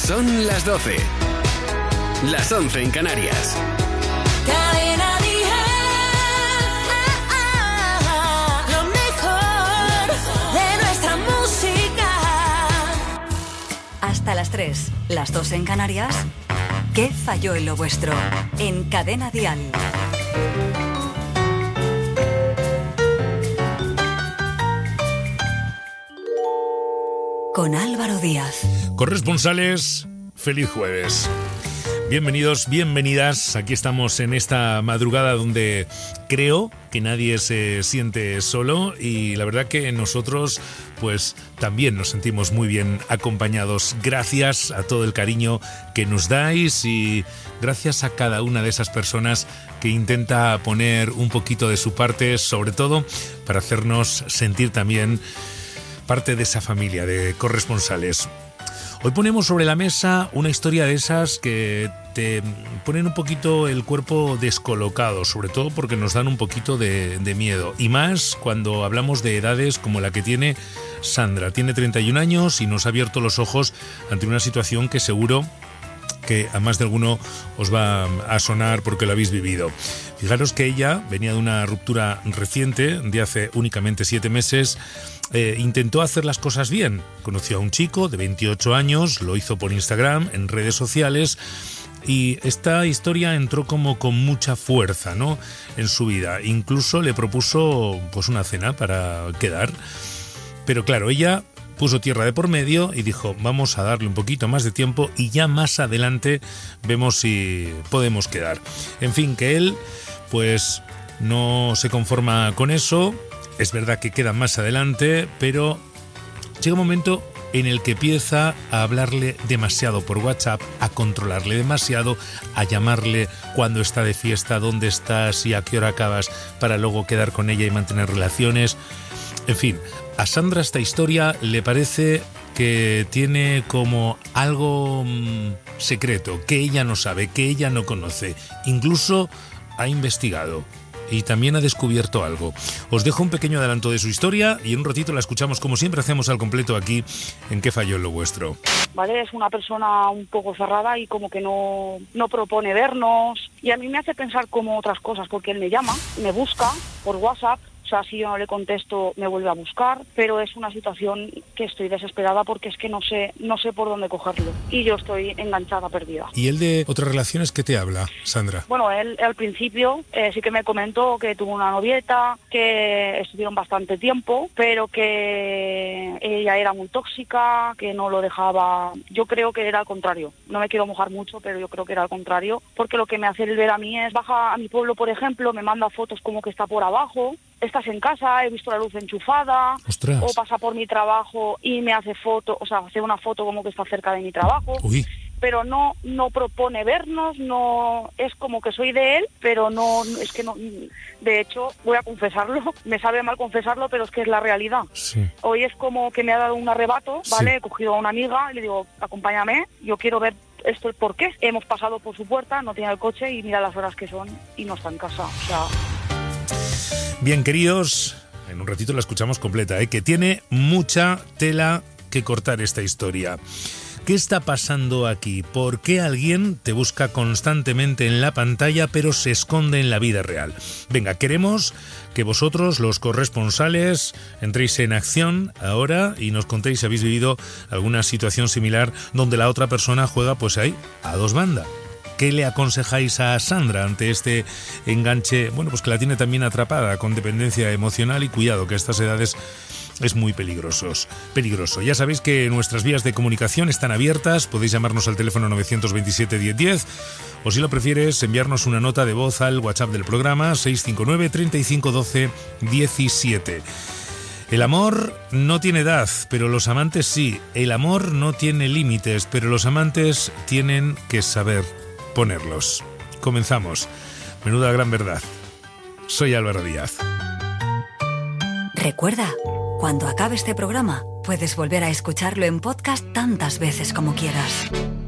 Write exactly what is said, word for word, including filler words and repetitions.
Son las doce. Las once en Canarias. Cadena Dial, lo mejor de nuestra música. Hasta las tres, las dos en Canarias. ¿Qué falló en lo vuestro? En Cadena Dial. Con Álvaro Díaz. Corresponsales, feliz jueves. Bienvenidos, bienvenidas. Aquí estamos en esta madrugada donde creo que nadie se siente solo y la verdad que nosotros pues también nos sentimos muy bien acompañados. Gracias a todo el cariño que nos dais y gracias a cada una de esas personas que intenta poner un poquito de su parte, sobre todo para hacernos sentir también parte de esa familia de corresponsales. Hoy ponemos sobre la mesa una historia de esas que te ponen un poquito el cuerpo descolocado, sobre todo porque nos dan un poquito de, de miedo. Y más cuando hablamos de edades como la que tiene Sandra. Tiene treinta y un años y nos ha abierto los ojos ante una situación que seguro que a más de alguno os va a sonar porque lo habéis vivido. Fijaros que ella venía de una ruptura reciente, de hace únicamente siete meses. Eh, intentó hacer las cosas bien. Conoció a un chico de veintiocho años, lo hizo por Instagram, en redes sociales, y esta historia entró como con mucha fuerza, ¿no?, en su vida. Incluso le propuso pues una cena para quedar. Pero claro, ella puso tierra de por medio y dijo, vamos a darle un poquito más de tiempo y ya más adelante vemos si podemos quedar. En fin, que él pues no se conforma con eso. Es verdad que queda más adelante, pero llega un momento en el que empieza a hablarle demasiado por WhatsApp, a controlarle demasiado, a llamarle cuando está de fiesta, dónde estás y a qué hora acabas, para luego quedar con ella y mantener relaciones. En fin, a Sandra esta historia le parece que tiene como algo mmm, secreto, que ella no sabe, que ella no conoce. Incluso ha investigado y también ha descubierto algo. Os dejo un pequeño adelanto de su historia y en un ratito la escuchamos como siempre hacemos al completo aquí en ¿Qué falló en lo vuestro? Vale, es una persona un poco cerrada y como que no, no propone vernos, y a mí me hace pensar como otras cosas, porque él me llama, me busca por WhatsApp. O sea, si yo no le contesto, me vuelve a buscar, pero es una situación que estoy desesperada porque es que no sé no sé por dónde cogerlo. Y yo estoy enganchada, perdida. ¿Y él de otras relaciones qué te habla, Sandra? Bueno, él al principio eh, sí que me comentó que tuvo una novieta, que estuvieron bastante tiempo, pero que ella era muy tóxica, que no lo dejaba. Yo creo que era al contrario. No me quiero mojar mucho, pero yo creo que era al contrario, porque lo que me hace el ver a mí es, baja a mi pueblo, por ejemplo, me manda fotos como que está por abajo. Estás en casa, he visto la luz enchufada. ¡Ostras! O pasa por mi trabajo y me hace foto, o sea, hace una foto como que está cerca de mi trabajo. Uy. Pero no no propone vernos, no es como que soy de él, pero no, es que no. De hecho, voy a confesarlo, me sabe mal confesarlo, pero es que es la realidad. Sí. Hoy es como que me ha dado un arrebato, ¿vale? Sí. He cogido a una amiga y le digo, acompáñame, yo quiero ver esto, el por qué. Hemos pasado por su puerta, no tiene el coche y mira las horas que son y no está en casa, o sea. Bien, queridos, en un ratito la escuchamos completa, ¿eh? Que tiene mucha tela que cortar esta historia. ¿Qué está pasando aquí? ¿Por qué alguien te busca constantemente en la pantalla pero se esconde en la vida real? Venga, queremos que vosotros, los corresponsales, entréis en acción ahora y nos contéis si habéis vivido alguna situación similar donde la otra persona juega pues ahí a dos bandas. ¿Qué le aconsejáis a Sandra ante este enganche? Bueno, pues que la tiene también atrapada con dependencia emocional y cuidado, que a estas edades es muy peligrosos, peligroso. Ya sabéis que nuestras vías de comunicación están abiertas, podéis llamarnos al teléfono nueve dos siete, diez diez o si lo prefieres enviarnos una nota de voz al WhatsApp del programa seis cinco nueve, treinta y cinco, doce, diecisiete. El amor no tiene edad, pero los amantes sí. El amor no tiene límites, pero los amantes tienen que saber ponerlos. Comenzamos. Menuda gran verdad. Soy Álvaro Díaz. Recuerda, cuando acabe este programa, puedes volver a escucharlo en podcast tantas veces como quieras.